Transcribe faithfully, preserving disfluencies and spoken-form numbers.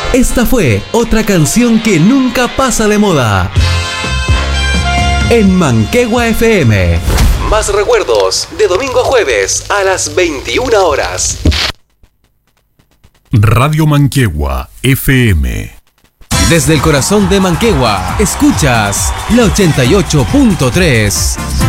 Esta fue otra canción que nunca pasa de moda. En Manquehue F M. Más recuerdos de domingo a jueves a las veintiuna horas. Radio Manquehue F M. Desde el corazón de Manquehue, escuchas la ochenta y ocho punto tres.